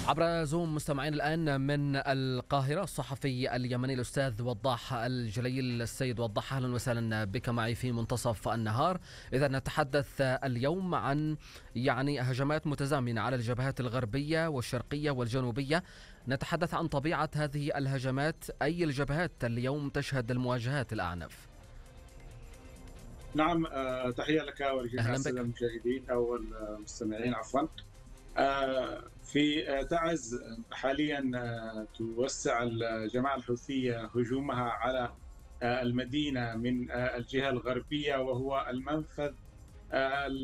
عبر زوم مستمعين الآن من القاهرة الصحفي اليمني الأستاذ وضاح الجليل. السيد وضاح، أهلا وسهلا بك معي في منتصف النهار. إذا نتحدث اليوم عن هجمات متزامنة على الجبهات الغربية والشرقية والجنوبية. نتحدث عن طبيعة هذه الهجمات، أي الجبهات اليوم تشهد المواجهات الأعنف؟ نعم، تحية لك ولجميع أهلا السادة بك. المشاهدين أو المستمعين عفوا. في تعز حاليا توسع الجماعة الحوثية هجومها على المدينة من الجهة الغربية، وهو المنفذ